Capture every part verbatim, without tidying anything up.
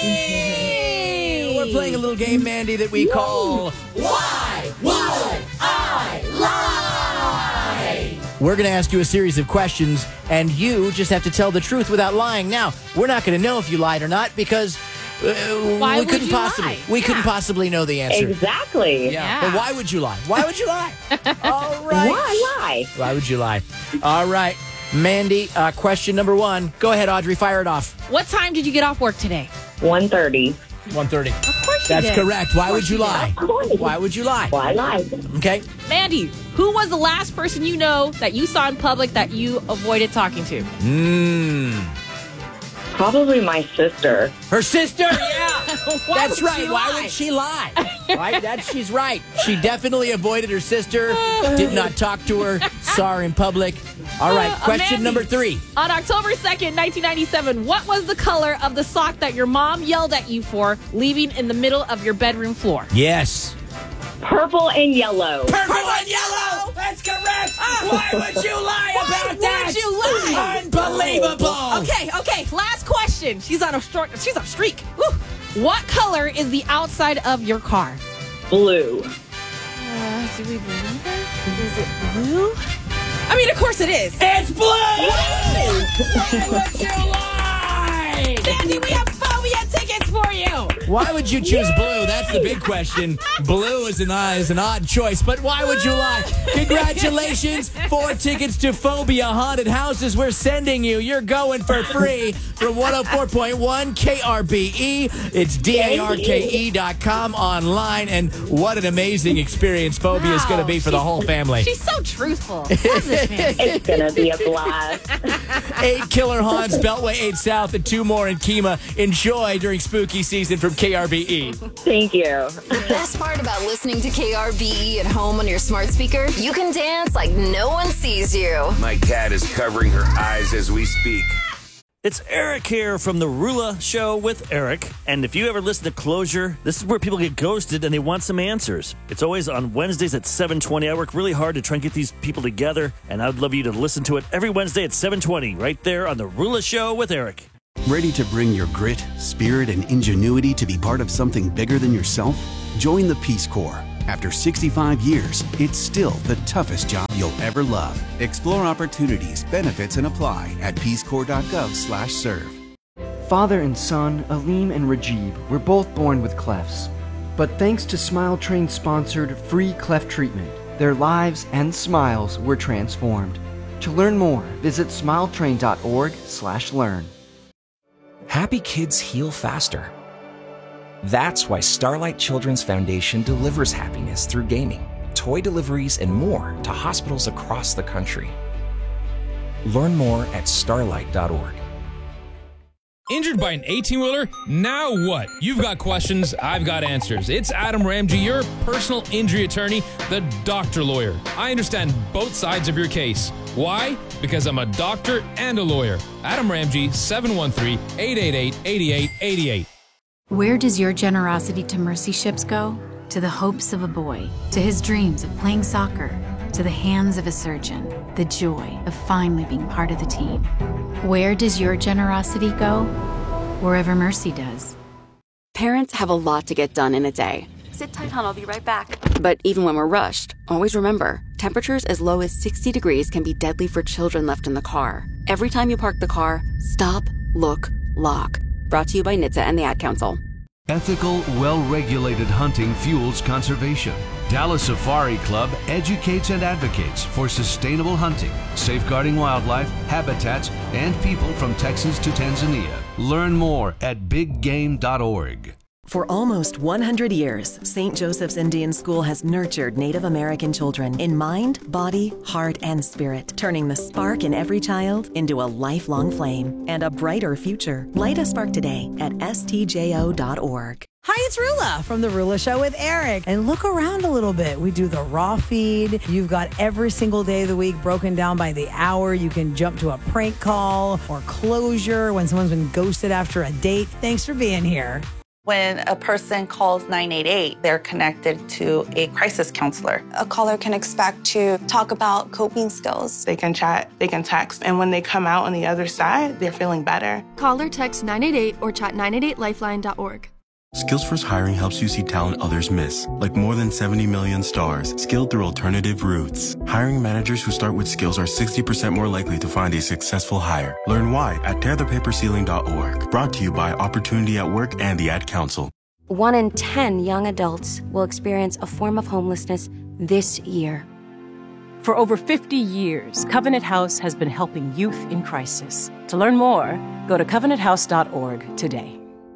We're playing a little game, Mandy, that we call Why Would I Lie? We're going to ask you a series of questions, and you just have to tell the truth without lying. Now, we're not going to know if you lied or not because uh, why we would couldn't you possibly lie? we Yeah. couldn't possibly know the answer. Exactly. Yeah. Yeah. But why would you lie? Why would you lie? All right. Why lie? Why would you lie? All right. Mandy, uh, question number one. Go ahead, Audrey. Fire it off. What time did you get off work today? one thirty. one thirty. Of course you That's did. correct. Why would you lie? Of course. Why would you lie? Why lie? Okay. Mandy, who was the last person you know that you saw in public that you avoided talking to? Mmm. Probably my sister. Her sister? Yeah. Why That's would right. she Why lie? would she lie? Right? That she's right. She definitely avoided her sister. Did not talk to her. Saw her in public. All right. Uh, Question Mandy, number three. On October second, nineteen ninety-seven, what was the color of the sock that your mom yelled at you for leaving in the middle of your bedroom floor? Yes. Purple and yellow. Purple and yellow. That's correct. Why would you lie Why about would that? you lie? Unbelievable. Okay, okay. Last question. She's on a short. She's on a streak. Woo. What color is the outside of your car? Blue. Uh, do we believe her? Is it blue? I mean, of course it is. It's blue. Why would you lie? Sandy, we have phobia tickets for you. Why would you choose blue? That's the big question. Blue is an, uh, is an odd choice, but why would you lie? Congratulations. Four tickets to Phobia Haunted Houses we're sending you. You're going for free from one oh four point one K R B E. It's D A R K E dot com online, and what an amazing experience Phobia is going to be for the She's- whole family. She's so truthful. Love this man. It's going to be a blast. Eight Killer Haunts, Beltway eight South, and two more in Kemah. Enjoy during spooky season from K R B E. Thank you. The best part about listening to K R B E at home on your smart speaker, you can dance like no one sees you. My cat is covering her eyes as we speak. It's Eric here from The Rula Show with Eric. And if you ever listen to Closure, this is where people get ghosted and they want some answers. It's always on Wednesdays at seven twenty. I work really hard to try and get these people together, and I'd love you to listen to it every Wednesday at seven twenty, right there on The Rula Show with Eric. Ready to bring your grit, spirit, and ingenuity to be part of something bigger than yourself? Join the Peace Corps. After sixty-five years, it's still the toughest job you'll ever love. Explore opportunities, benefits, and apply at peacecorps.gov slash serve. Father and son, Aleem and Rajib, were both born with clefts. But thanks to Smile Train sponsored free cleft treatment, their lives and smiles were transformed. To learn more, visit smiletrain.org slash learn. Happy kids heal faster. That's why Starlight Children's Foundation delivers happiness through gaming, toy deliveries, and more to hospitals across the country. Learn more at starlight dot org. Injured by an eighteen-wheeler? Now what? You've got questions, I've got answers. It's Adam Ramsey, your personal injury attorney, the doctor lawyer. I understand both sides of your case. Why? Because I'm a doctor and a lawyer. Adam Ramsey, seven one three, eight eight eight, eight eight eight eight. Where does your generosity to Mercy Ships go? To the hopes of a boy, to his dreams of playing soccer, to the hands of a surgeon, the joy of finally being part of the team. Where does your generosity go? Wherever Mercy does. Parents have a lot to get done in a day. Sit tight, hon. I'll be right back. But even when we're rushed, always remember, temperatures as low as sixty degrees can be deadly for children left in the car. Every time you park the car, stop, look, lock. Brought to you by N H T S A and the Ad Council. Ethical, well-regulated hunting fuels conservation. Dallas Safari Club educates and advocates for sustainable hunting, safeguarding wildlife, habitats, and people from Texas to Tanzania. Learn more at big game dot org. For almost one hundred years, Saint Joseph's Indian School has nurtured Native American children in mind, body, heart, and spirit, turning the spark in every child into a lifelong flame and a brighter future. Light a spark today at S T J O dot org. Hi, it's Rula from The Rula Show with Eric. And look around a little bit. We do the raw feed. You've got every single day of the week broken down by the hour. You can jump to a prank call or closure when someone's been ghosted after a date. Thanks for being here. When a person calls nine eight eight, they're connected to a crisis counselor. A caller can expect to talk about coping skills. They can chat, they can text, and when they come out on the other side, they're feeling better. Call or text nine eight eight or chat nine eight eight lifeline dot org. Skills First Hiring helps you see talent others miss, like more than seventy million stars, skilled through alternative routes. Hiring managers who start with skills are sixty percent more likely to find a successful hire. Learn why at tear the paper ceiling dot org. Brought to you by Opportunity at Work and the Ad Council. One in ten young adults will experience a form of homelessness this year. For over fifty years, Covenant House has been helping youth in crisis. To learn more, go to covenant house dot org today.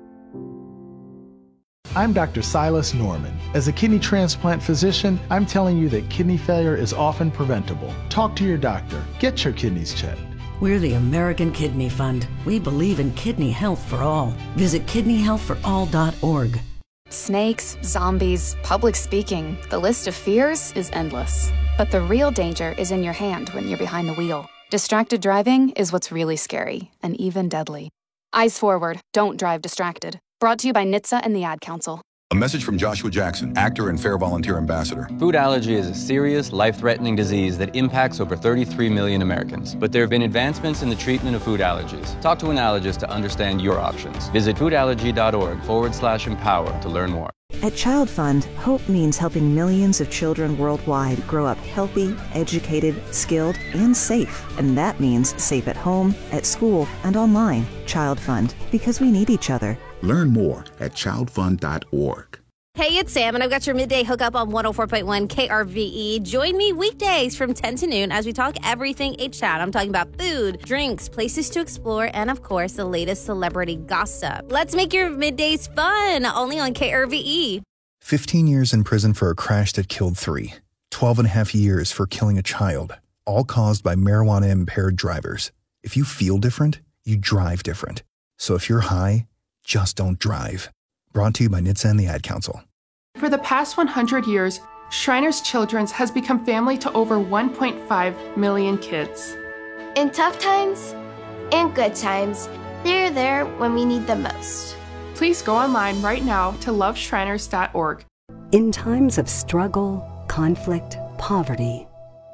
I'm Doctor Silas Norman. As a kidney transplant physician, I'm telling you that kidney failure is often preventable. Talk to your doctor. Get your kidneys checked. We're the American Kidney Fund. We believe in kidney health for all. Visit kidney health for all dot org. Snakes, zombies, public speaking. The list of fears is endless. But the real danger is in your hand when you're behind the wheel. Distracted driving is what's really scary and even deadly. Eyes forward. Don't drive distracted. Brought to you by N H T S A and the Ad Council. A message from Joshua Jackson, actor and Fair Volunteer Ambassador. Food allergy is a serious, life-threatening disease that impacts over thirty-three million Americans. But there have been advancements in the treatment of food allergies. Talk to an allergist to understand your options. Visit foodallergy.org forward slash empower to learn more. At Child Fund, hope means helping millions of children worldwide grow up healthy, educated, skilled, and safe. And that means safe at home, at school, and online. Child Fund, because we need each other. Learn more at child fund dot org. Hey, it's Sam, and I've got your midday hookup on one oh four point one K R V E. Join me weekdays from ten to noon as we talk everything H-Town. I'm talking about food, drinks, places to explore, and, of course, the latest celebrity gossip. Let's make your middays fun, only on K R V E. fifteen years in prison for a crash that killed three. twelve and a half years for killing a child, all caused by marijuana-impaired drivers. If you feel different, you drive different. So if you're high, just don't drive. Brought to you by N H T S A and the Ad Council. For the past one hundred years, Shriners Children's has become family to over one point five million kids. In tough times and good times, they're there when we need them most. Please go online right now to love shriners dot org. In times of struggle, conflict, poverty,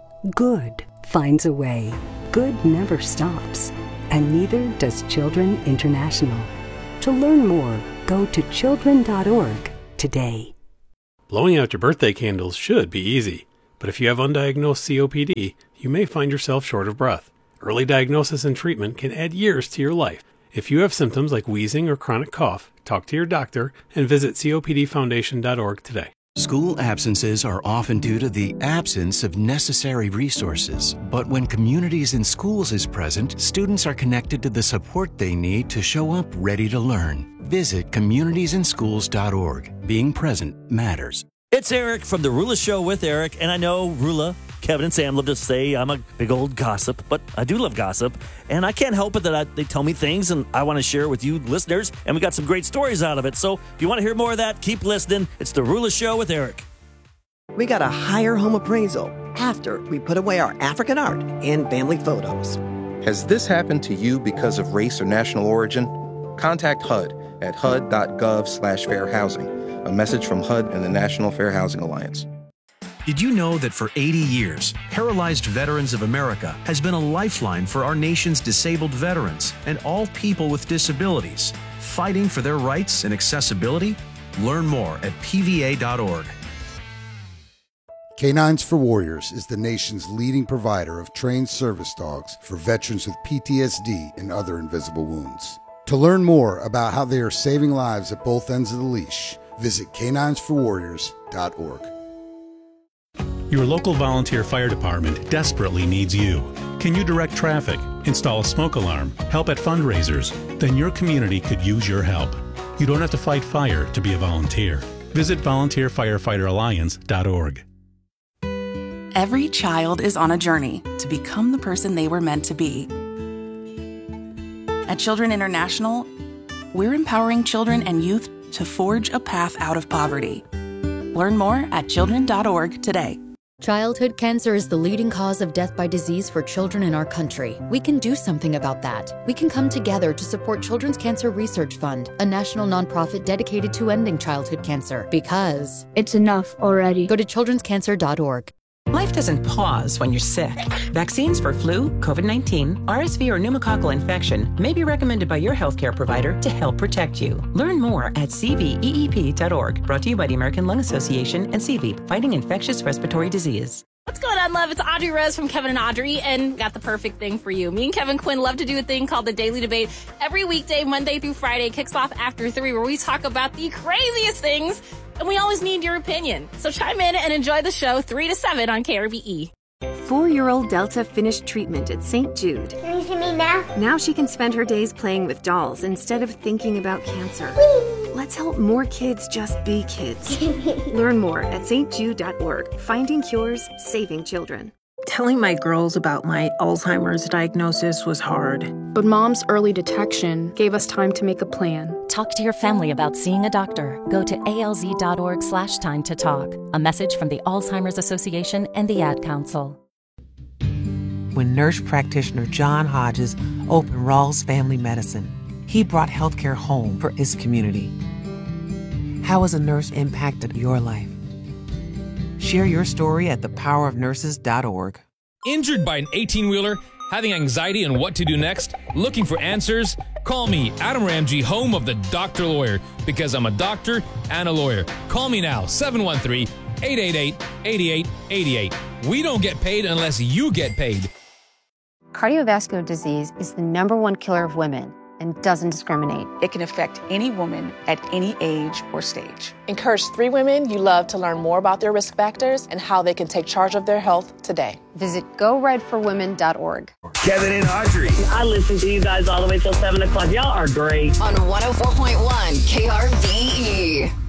good finds a way. Good never stops, and neither does Children International. To learn more, go to children dot org today. Blowing out your birthday candles should be easy, but if you have undiagnosed C O P D, you may find yourself short of breath. Early diagnosis and treatment can add years to your life. If you have symptoms like wheezing or chronic cough, talk to your doctor and visit C O P D foundation dot org today. School absences are often due to the absence of necessary resources. But when Communities in Schools is present, students are connected to the support they need to show up ready to learn. Visit communities in schools dot org. Being present matters. It's Eric from The Rula Show with Eric, and I know Rula, Kevin, and Sam love to say I'm a big old gossip, but I do love gossip, and I can't help it that I, they tell me things, and I want to share with you listeners, and we got some great stories out of it. So if you want to hear more of that, keep listening. It's The Rula Show with Eric. We got a higher home appraisal after we put away our African art and family photos. Has this happened to you because of race or national origin? Contact H U D at H U D dot gov slash fair housing. A message from H U D and the National Fair Housing Alliance. Did you know that for eighty years, Paralyzed Veterans of America has been a lifeline for our nation's disabled veterans and all people with disabilities, fighting for their rights and accessibility? Learn more at P V A dot org. Canines for Warriors is the nation's leading provider of trained service dogs for veterans with P T S D and other invisible wounds. To learn more about how they are saving lives at both ends of the leash, visit canines for warriors dot org. Your local volunteer fire department desperately needs you. Can you direct traffic, install a smoke alarm, help at fundraisers? Then your community could use your help. You don't have to fight fire to be a volunteer. Visit volunteer firefighter alliance dot org. Every child is on a journey to become the person they were meant to be. At Children International, we're empowering children and youth to forge a path out of poverty. Learn more at children dot org today. Childhood cancer is the leading cause of death by disease for children in our country. We can do something about that. We can come together to support Children's Cancer Research Fund, a national nonprofit dedicated to ending childhood cancer. Because it's enough already. Go to children's cancer dot org. Life doesn't pause when you're sick. Vaccines for flu, COVID nineteen, R S V, or pneumococcal infection may be recommended by your healthcare provider to help protect you. Learn more at c v e e p dot org. Brought to you by the American Lung Association and C V E P, fighting infectious respiratory disease. What's going on, love? It's Audrey Rose from Kevin and Audrey, and got the perfect thing for you. Me and Kevin Quinn love to do a thing called the Daily Debate. Every weekday, Monday through Friday, kicks off after three, where we talk about the craziest things, and we always need your opinion. So chime in and enjoy the show three to seven on K R B E. Four-year-old Delta finished treatment at Saint Jude. Can you see me now? Now she can spend her days playing with dolls instead of thinking about cancer. Whee! Let's help more kids just be kids. Learn more at s t jude dot org. Finding cures, saving children. Telling my girls about my Alzheimer's diagnosis was hard. But Mom's early detection gave us time to make a plan. Talk to your family about seeing a doctor. Go to A L Z dot org slash time to talk. A message from the Alzheimer's Association and the Ad Council. When nurse practitioner John Hodges opened Rawls Family Medicine, he brought healthcare home for his community. How has a nurse impacted your life? Share your story at the power of nurses dot org. Injured by an eighteen-wheeler? Having anxiety on what to do next? Looking for answers? Call me, Adam Ramsey, home of the Doctor Lawyer, because I'm a doctor and a lawyer. Call me now, seven one three, eight eight eight, eight eight eight eight. We don't get paid unless you get paid. Cardiovascular disease is the number one killer of women and doesn't discriminate. It can affect any woman at any age or stage. Encourage three women you love to learn more about their risk factors and how they can take charge of their health today. Visit go red for women dot org. Kevin and Audrey. I listen to you guys all the way till seven o'clock. Y'all are great. On one oh four point one K R V E.